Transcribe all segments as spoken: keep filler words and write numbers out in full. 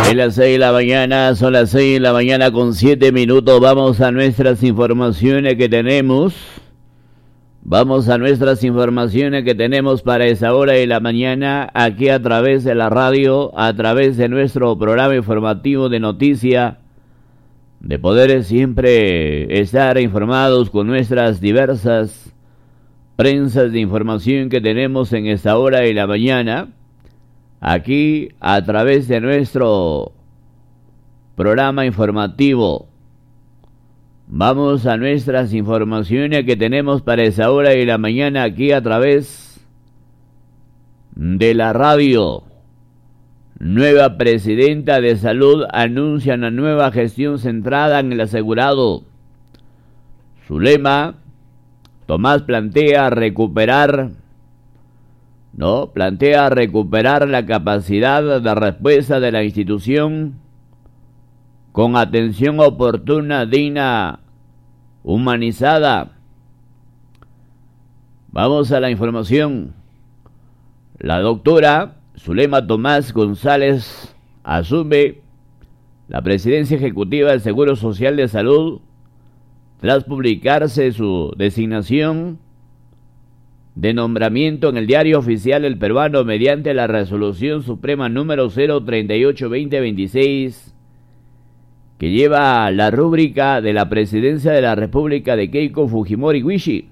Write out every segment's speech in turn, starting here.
En las seis de la mañana, son las seis de la mañana con siete minutos. Vamos a nuestras informaciones que tenemos. Vamos a nuestras informaciones que tenemos para esa hora de la mañana, aquí a través de la radio, a través de nuestro programa informativo de noticia, de poder siempre estar informados con nuestras diversas prensas de información que tenemos en esta hora de la mañana, aquí a través de nuestro programa informativo. Vamos a nuestras informaciones que tenemos para esa hora de la mañana aquí a través de la radio. Nueva presidenta de salud anuncia una nueva gestión centrada en el asegurado. Su lema, Tomás plantea recuperar, no, plantea recuperar la capacidad de respuesta de la institución con atención oportuna, digna, humanizada. Vamos a la información. La doctora Zulema Tomás González asume la presidencia ejecutiva del Seguro Social de Salud tras publicarse su designación de nombramiento en el Diario Oficial del Peruano mediante la Resolución Suprema número cero treinta y ocho barra veinte veintiséis, que lleva la rúbrica de la presidencia de la República de Keiko Fujimori Wishi.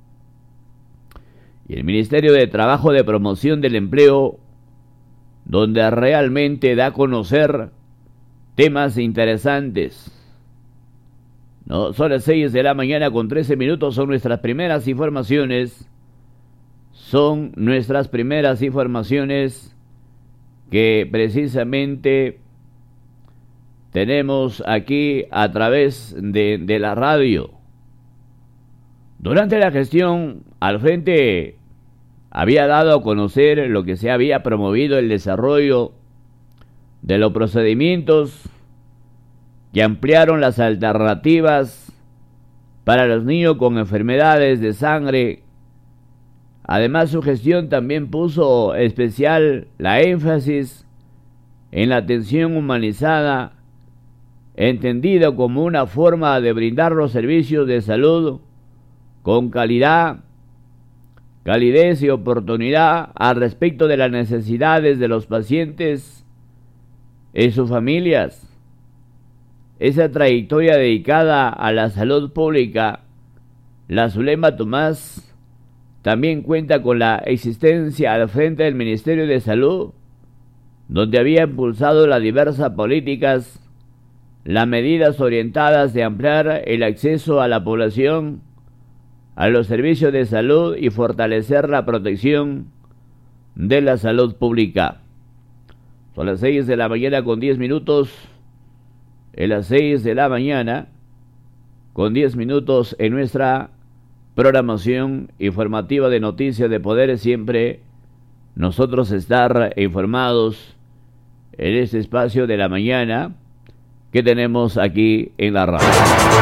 Y el Ministerio de Trabajo de Promoción del Empleo, donde realmente da a conocer temas interesantes. No, son las seis de la mañana con trece minutos, son nuestras primeras informaciones. Son nuestras primeras informaciones que precisamente tenemos aquí a través de, de la radio. Durante la gestión al frente había dado a conocer lo que se había promovido el desarrollo de los procedimientos que ampliaron las alternativas para los niños con enfermedades de sangre. Además, su gestión también puso especial la énfasis en la atención humanizada, entendido como una forma de brindar los servicios de salud con calidad, calidez y oportunidad al respecto de las necesidades de los pacientes y sus familias. Esa trayectoria dedicada a la salud pública, la Zulema Tomás también cuenta con la existencia al frente del Ministerio de Salud, donde había impulsado las diversas políticas, las medidas orientadas de ampliar el acceso a la población a los servicios de salud y fortalecer la protección de la salud pública. Son las seis de la mañana con diez minutos. En las seis de la mañana con diez minutos en nuestra programación informativa de noticias de poder, siempre nosotros estar informados en este espacio de la mañana que tenemos aquí en la radio.